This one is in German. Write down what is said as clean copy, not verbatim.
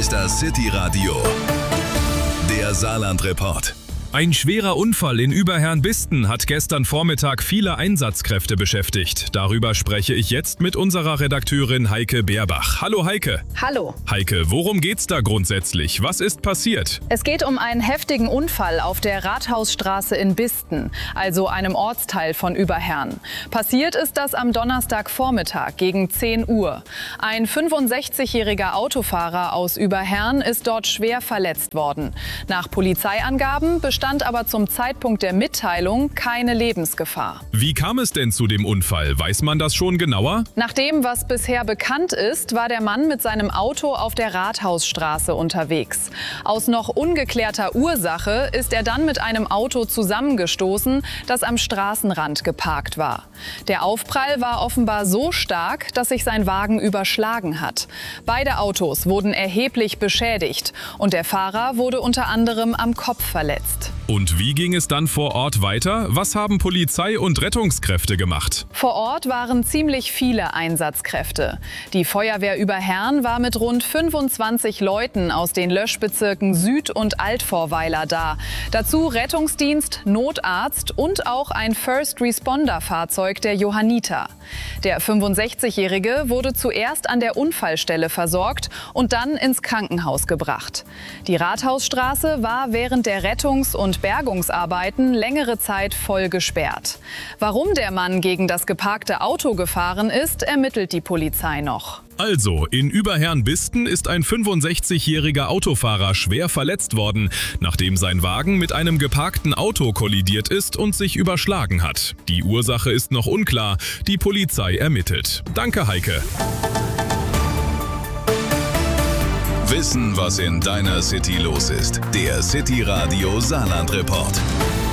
ist das City-Radio, der Saarland-Report. Ein schwerer Unfall in Überherrnbisten hat gestern Vormittag viele Einsatzkräfte beschäftigt. Darüber spreche ich jetzt mit unserer Redakteurin Heike Beerbach. Hallo Heike. Hallo. Heike, worum geht's da grundsätzlich? Was ist passiert? Es geht um einen heftigen Unfall auf der Rathausstraße in Bisten, also einem Ortsteil von Überherrn. Passiert ist das am Donnerstagvormittag gegen 10 Uhr. Ein 65-jähriger Autofahrer aus Überherrn ist dort schwer verletzt worden. Nach Polizeiangaben bestand aber zum Zeitpunkt der Mitteilung keine Lebensgefahr. Wie kam es denn zu dem Unfall? Weiß man das schon genauer? Nach dem, was bisher bekannt ist, war der Mann mit seinem Auto auf der Rathausstraße unterwegs. Aus noch ungeklärter Ursache ist er dann mit einem Auto zusammengestoßen, das am Straßenrand geparkt war. Der Aufprall war offenbar so stark, dass sich sein Wagen überschlagen hat. Beide Autos wurden erheblich beschädigt und der Fahrer wurde unter anderem am Kopf verletzt. Und wie ging es dann vor Ort weiter? Was haben Polizei und Rettungskräfte gemacht? Vor Ort waren ziemlich viele Einsatzkräfte. Die Feuerwehr Überherrn war mit rund 25 Leuten aus den Löschbezirken Süd- und Altvorweiler da. Dazu Rettungsdienst, Notarzt und auch ein First-Responder-Fahrzeug der Johanniter. Der 65-Jährige wurde zuerst an der Unfallstelle versorgt und dann ins Krankenhaus gebracht. Die Rathausstraße war während der Rettungs- und Bergungsarbeiten längere Zeit voll gesperrt. Warum der Mann gegen das geparkte Auto gefahren ist, ermittelt die Polizei noch. Also, in Überherrnbisten ist ein 65-jähriger Autofahrer schwer verletzt worden, nachdem sein Wagen mit einem geparkten Auto kollidiert ist und sich überschlagen hat. Die Ursache ist noch unklar, die Polizei ermittelt. Danke, Heike. Wissen, was in deiner City los ist. Der City-Radio Saarland-Report.